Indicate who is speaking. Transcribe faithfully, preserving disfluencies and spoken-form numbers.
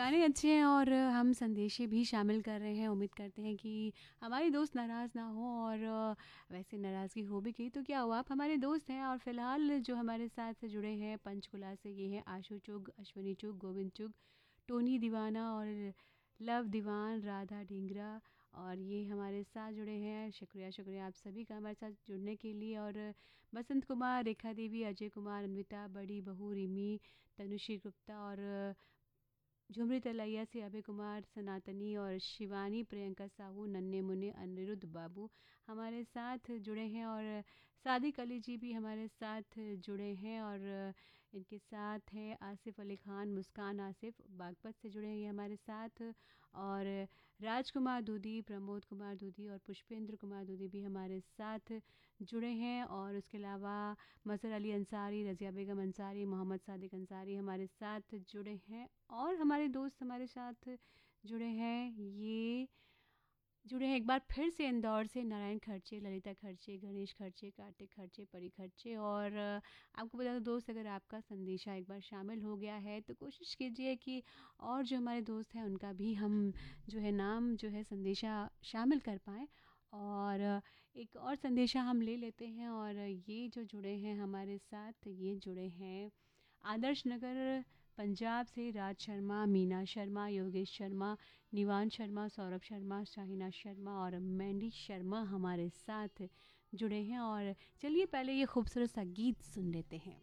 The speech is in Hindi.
Speaker 1: गाने अच्छे हैं और हम संदेशे भी शामिल कर रहे हैं। उम्मीद करते हैं कि हमारे दोस्त नाराज़ ना हो और वैसे नाराज़गी हो भी गई तो क्या हुआ, आप हमारे दोस्त हैं। और फ़िलहाल जो हमारे साथ से जुड़े हैं पंचकुला से, ये हैं आशु चुग, अश्विनी चुग, गोविंद चुग, टोनी दीवाना और लव दीवान, राधा ढींगरा। और ये हमारे साथ जुड़े हैं। शुक्रिया शुक्रिया आप सभी का हमारे साथ जुड़ने के लिए। और बसंत कुमार, रेखा देवी, अजय कुमार, अन्विता, बड़ी बहू रिमी, तनुश्री गुप्ता और झुमरी तलैया से अभय कुमार, सनातनी और शिवानी, प्रियंका साहू, नन्हे मुन्ने, अनिरुद्ध बाबू हमारे साथ जुड़े हैं। और सादिक अली जी भी हमारे साथ जुड़े हैं। और इनके साथ हैं आसिफ अली खान, मुस्कान आसिफ बागपत से जुड़े हैं ये हमारे साथ। और राजकुमार दूधी, प्रमोद कुमार दूधी और पुष्पेंद्र कुमार दूधी भी हमारे साथ जुड़े हैं। और उसके अलावा मज़हर अली अंसारी, रज़िया बेगम अंसारी, मोहम्मद सादिक अंसारी हमारे साथ जुड़े हैं। और हमारे दोस्त हमारे साथ जुड़े हैं, ये जुड़े हैं एक बार फिर से इंदौर से नारायण खर्चे, ललिता खर्चे, गणेश खर्चे, कार्तिक खर्चे, परी खर्चे। और आपको बता दो दोस्त, अगर आपका संदेशा एक बार शामिल हो गया है तो कोशिश कीजिए कि और जो हमारे दोस्त हैं उनका भी हम जो है नाम जो है संदेशा शामिल कर पाएँ। और एक और संदेशा हम ले लेते हैं। और ये जो जुड़े हैं हमारे साथ, ये जुड़े हैं आदर्श नगर पंजाब से राज शर्मा, मीना शर्मा, योगेश शर्मा, निवान शर्मा, सौरभ शर्मा, शाहिना शर्मा और मैंडी शर्मा हमारे साथ जुड़े हैं। और चलिए पहले ये खूबसूरत सा गीत सुन लेते हैं।